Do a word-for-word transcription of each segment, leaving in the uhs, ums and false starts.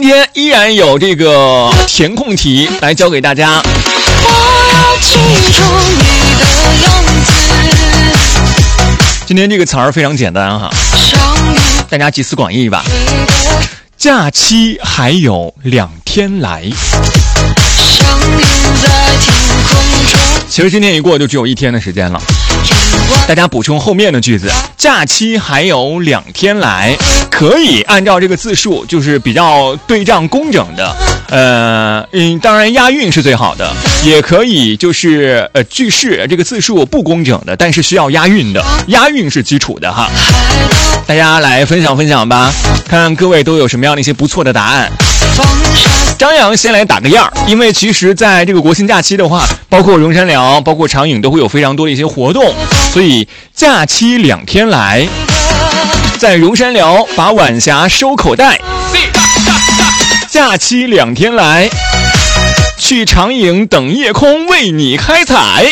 天依然有这个填空题来教给大家。 我要记住你的样子。 今天这个词儿非常简单哈，大家集思广益吧。假期还有两天来。其实今天一过就只有一天的时间了，大家补充后面的句子，假期还有两天来，可以按照这个字数，就是比较对仗工整的，呃，嗯，当然押韵是最好的，也可以就是呃句式这个字数不工整的，但是需要押韵的，押韵是基础的哈。大家来分享分享吧，看看各位都有什么样的一些不错的答案。张扬先来打个样，因为其实在这个国庆假期的话，包括荣山寮包括长影都会有非常多的一些活动，所以假期两天来，在荣山寮把晚霞收口袋，假期两天来，去长影等夜空为你开采。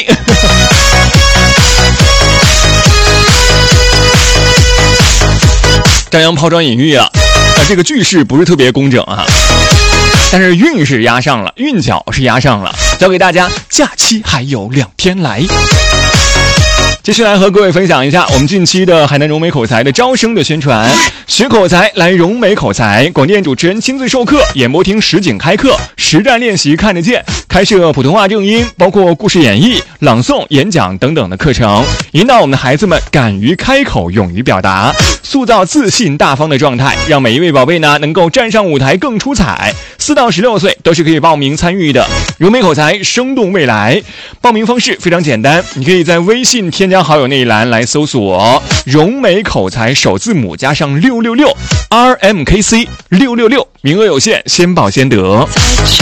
张扬抛砖引玉了，呃，这个句式不是特别工整啊，但是韵是压上了，韵脚是压上了，教给大家，假期还有两天来。继续来和各位分享一下我们近期的海南融美口才的招生的宣传。学口才来融美口才，广电主持人亲自授课，演播厅实景开课，实战练习看得见，开设普通话正音，包括故事演绎、朗诵、演讲等等的课程，引导我们的孩子们敢于开口，勇于表达，塑造自信大方的状态，让每一位宝贝呢能够站上舞台更出彩。四到十六岁都是可以报名参与的，融美口才生动未来。报名方式非常简单，你可以在微信添加好友那一栏来搜索融美口才首字母加上六六六 R M K C 六六六，名额有限，先报先得。